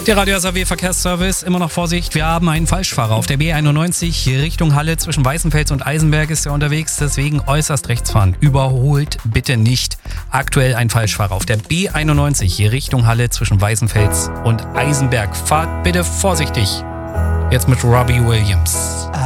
Der Radio SAW Verkehrsservice, immer noch Vorsicht, wir haben einen Falschfahrer. Auf der B91 Richtung Halle zwischen Weißenfels und Eisenberg ist er unterwegs, deswegen äußerst rechts fahren. Überholt bitte nicht. Aktuell ein Falschfahrer auf der B91 Richtung Halle zwischen Weißenfels und Eisenberg. Fahrt bitte vorsichtig. Jetzt mit Robbie Williams.